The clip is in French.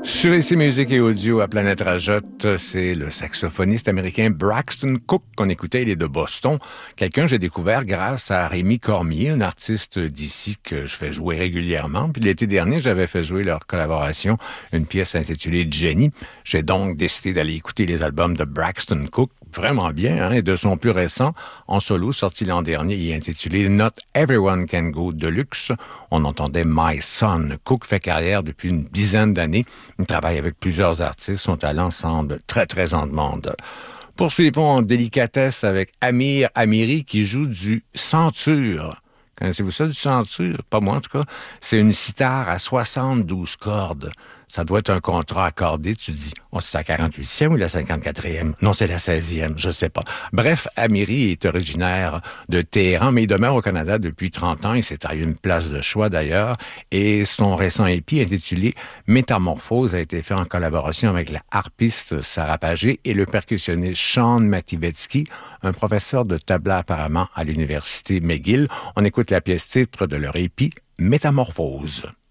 Sur ici Musique et Audio à Planète Rajotte, c'est le saxophoniste américain Braxton Cook qu'on écoutait, il est de Boston. Quelqu'un que j'ai découvert grâce à Rémi Cormier, un artiste d'ici que je fais jouer régulièrement. Puis l'été dernier, j'avais fait jouer leur collaboration, une pièce intitulée Jenny. J'ai donc décidé d'aller écouter les albums de Braxton Cook, vraiment bien, hein, et de son plus récent, en solo, sorti l'an dernier et intitulé Not Everyone Can Go Deluxe. On entendait My Son. Cook fait carrière depuis une dizaine d'années. Il travaille avec plusieurs artistes. Son talent semble très, très en demande. Poursuivons en délicatesse avec Amir Amiri qui joue du centure. Connaissez-vous ça, du centure? Pas moi, en tout cas. C'est une sitar à 72 cordes. Ça doit être un contrat accordé. Tu dis, c'est la 48e ou la 54e? Non, c'est la 16e, je sais pas. Bref, Amiri est originaire de Téhéran, mais il demeure au Canada depuis 30 ans. Il s'est taillé une place de choix, d'ailleurs. Et son récent EP, intitulé Métamorphose, a été fait en collaboration avec la harpiste Sarah Pagé et le percussionniste Sean Mativetsky, un professeur de tabla apparemment à l'université McGill. On écoute la pièce titre de leur EP, Métamorphose.